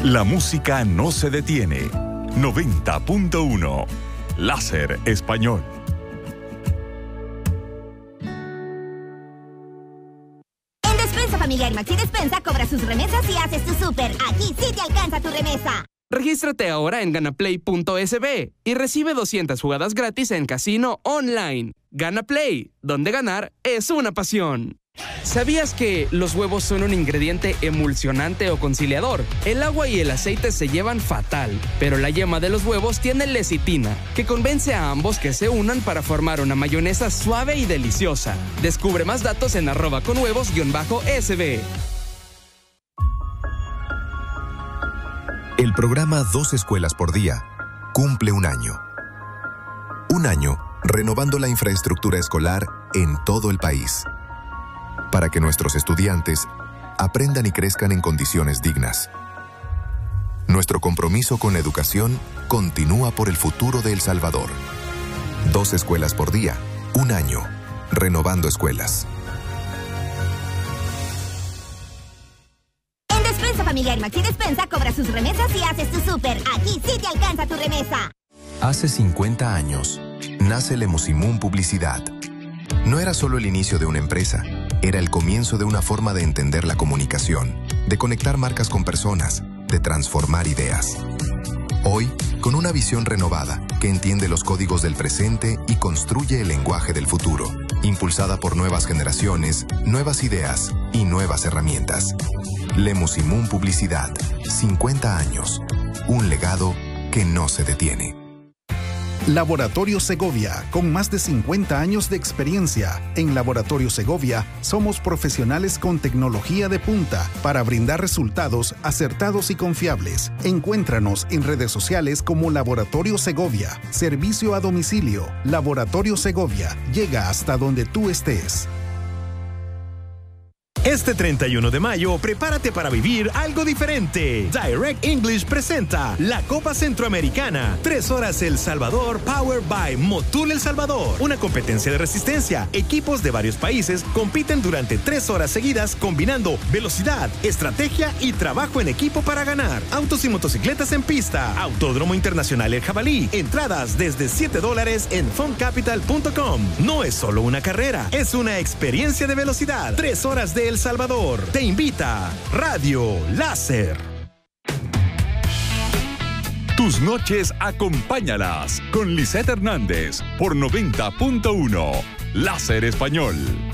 La música no se detiene. 90.1. Láser Español. En Despensa Familiar Maxi Despensa cobra sus remesas y haces tu súper. Aquí sí te alcanza tu remesa. Regístrate ahora en ganaplay.sb y recibe 200 jugadas gratis en casino online. Gana Play, donde ganar es una pasión. ¿Sabías que los huevos son un ingrediente emulsionante o conciliador? El agua y el aceite se llevan fatal, pero la yema de los huevos tiene lecitina, que convence a ambos que se unan para formar una mayonesa suave y deliciosa. Descubre más datos en @conhuevos_sb. El programa 2 escuelas por día cumple un año. Un año renovando la infraestructura escolar en todo el país, para que nuestros estudiantes aprendan y crezcan en condiciones dignas. Nuestro compromiso con la educación continúa por el futuro de El Salvador. 2 escuelas por día, un año, renovando escuelas. En Despensa Familiar Maxi Despensa cobra sus remesas y haces tu súper. Aquí sí te alcanza tu remesa. Hace 50 años, nace Lemusimún Publicidad. No era solo el inicio de una empresa, era el comienzo de una forma de entender la comunicación, de conectar marcas con personas, de transformar ideas. Hoy, con una visión renovada que entiende los códigos del presente y construye el lenguaje del futuro, impulsada por nuevas generaciones, nuevas ideas y nuevas herramientas. Lemusimún Publicidad, 50 años, un legado que no se detiene. Laboratorio Segovia, con más de 50 años de experiencia. En Laboratorio Segovia somos profesionales con tecnología de punta para brindar resultados acertados y confiables. Encuéntranos en redes sociales como Laboratorio Segovia. Servicio a domicilio. Laboratorio Segovia. Llega hasta donde tú estés. Este 31 de mayo, prepárate para vivir algo diferente. Direct English presenta la Copa Centroamericana. 3 horas El Salvador, Powered by Motul El Salvador. Una competencia de resistencia. Equipos de varios países compiten durante 3 horas seguidas combinando velocidad, estrategia y trabajo en equipo para ganar. Autos y motocicletas en pista. Autódromo Internacional El Jabalí. Entradas desde $7 en funcapital.com. No es solo una carrera, es una experiencia de velocidad. 3 horas de El Salvador. Te invita Radio Láser. Tus noches acompáñalas con Lisette Hernández por 90.1 Láser Español.